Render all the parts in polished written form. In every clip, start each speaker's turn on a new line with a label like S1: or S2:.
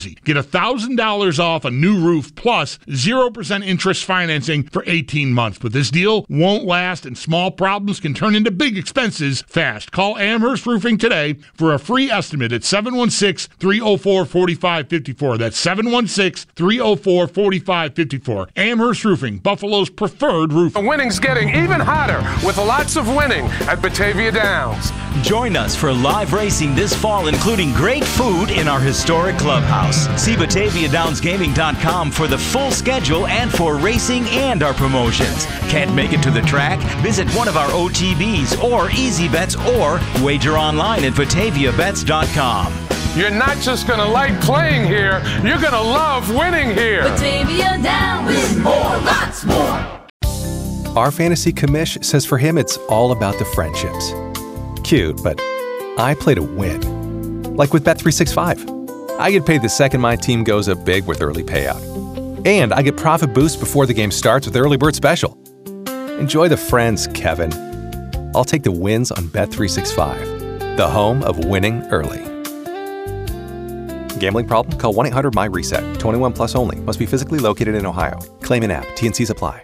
S1: Get $1,000 off a new roof plus 0% interest financing for 18 months. But this deal won't last, and small problems can turn into big expenses fast. Call Amherst Roofing today for a free estimate at 716-304-4554. That's 716-304-4554. Amherst Roofing, Buffalo's preferred roof.
S2: The winning's getting even hotter with lots of winning at Batavia Downs.
S3: Join us for live racing this fall, including great food in our historic clubhouse. See BataviaDownsGaming.com for the full schedule and for racing and our promotions. Can't make it to the track? Visit one of our OTBs or Easy Bets or wager online at BataviaBets.com.
S2: You're not just going to like playing here, you're going to love winning here.
S4: Batavia Downs, win more, lots more.
S5: Our fantasy commish says for him it's all about the friendships. Cute, but I play to win. Like with Bet365. I get paid the second my team goes up big with early payout. And I get profit boost before the game starts with Early Bird Special. Enjoy the friends, Kevin. I'll take the wins on Bet365, the home of winning early. Gambling problem? Call 1-800-MY-RESET. 21 plus only. Must be physically located in Ohio. Claim in app. T&Cs apply.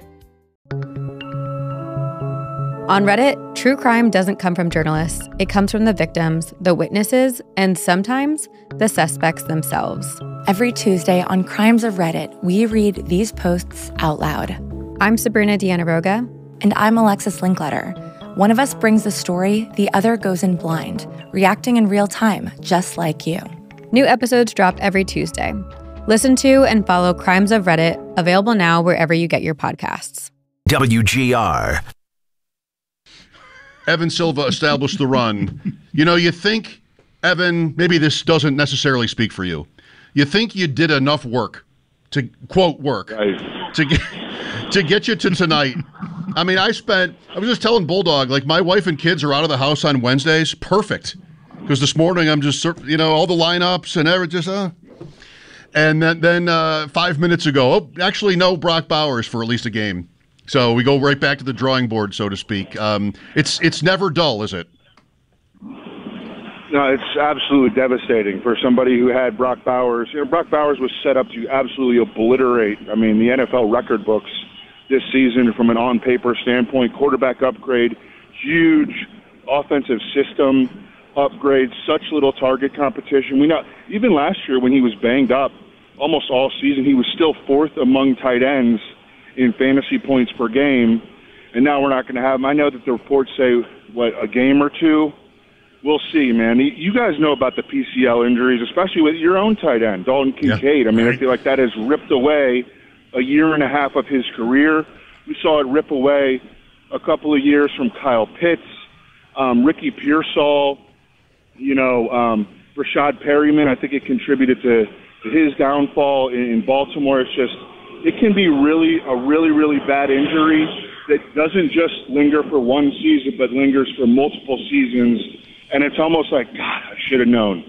S6: On Reddit, true crime doesn't come from journalists. It comes from the victims, the witnesses, and sometimes the suspects themselves.
S7: Every Tuesday on Crimes of Reddit, we read these posts out loud.
S6: I'm Sabrina Dianaroga.
S7: And I'm Alexis Linkletter. One of us brings the story, the other goes in blind, reacting in real time, just like you.
S6: New episodes drop every Tuesday. Listen to and follow Crimes of Reddit, available now wherever you get your podcasts.
S8: WGR.
S9: Evan Silva established the run. You know, you think, Evan, maybe this doesn't necessarily speak for you. You think you did enough work to, quote, work, to get you to tonight. I mean, I was just telling Bulldog, like, my wife and kids are out of the house on Wednesdays. Perfect. Because this morning I'm just, you know, all the lineups and everything, and then 5 minutes ago, actually, no Brock Bowers for at least a game. So we go right back to the drawing board, so to speak. It's never dull, is it?
S10: No, it's absolutely devastating for somebody who had Brock Bowers. You know, Brock Bowers was set up to absolutely obliterate, I mean, the NFL record books this season from an on-paper standpoint. Quarterback upgrade, huge offensive system upgrade, such little target competition. We know even last year when he was banged up, almost all season, he was still fourth among tight ends in fantasy points per game, and now we're not going to have him. I know that the reports say, a game or two? We'll see, man. You guys know about the PCL injuries, especially with your own tight end, Dalton Kincaid. Yeah. I mean, I feel like that has ripped away a year and a half of his career. We saw it rip away a couple of years from Kyle Pitts, Ricky Pearsall, Rashad Perryman. I think it contributed to his downfall in Baltimore. It can be a really bad injury that doesn't just linger for one season, but lingers for multiple seasons. And it's almost like, God, I should have known.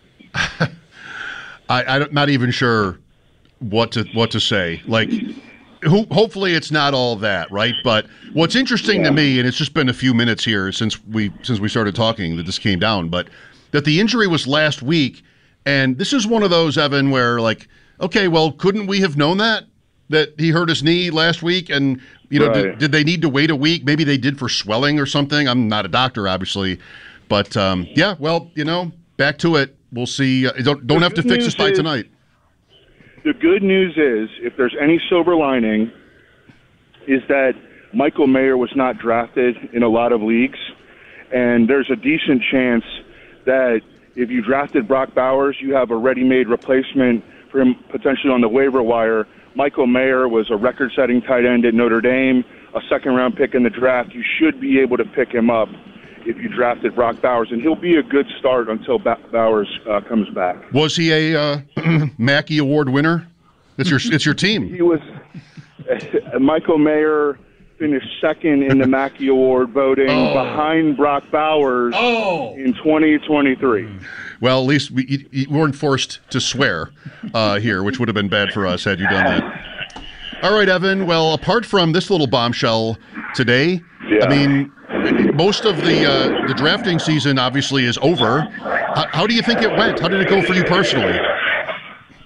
S9: I'm not even sure what to say. Like, hopefully it's not all that, right? But what's interesting to me, and it's just been a few minutes here since we started talking that this came down, but that the injury was last week, and this is one of those, Evan, where like, okay, well, couldn't we have known that he hurt his knee last week, and right. did they need to wait a week? Maybe they did for swelling or something. I'm not a doctor, obviously, but back to it. We'll see. Don't have to fix this by tonight.
S10: The good news is, if there's any silver lining, is that Michael Mayer was not drafted in a lot of leagues, and there's a decent chance that if you drafted Brock Bowers, you have a ready-made replacement for him potentially on the waiver wire. Michael Mayer was a record-setting tight end at Notre Dame, a second-round pick in the draft. You should be able to pick him up if you drafted Brock Bowers, and he'll be a good start until Bowers comes back. Was he a
S9: Mackey Award winner? It's your team.
S10: He was. Michael Mayer finished second in the Mackey Award voting behind Brock Bowers in 2023.
S9: Well, at least we weren't forced to swear here, which would have been bad for us had you done that. All right, Evan. Well, apart from this little bombshell today, I mean, most of the drafting season obviously is over. How do you think it went? How did it go for you personally?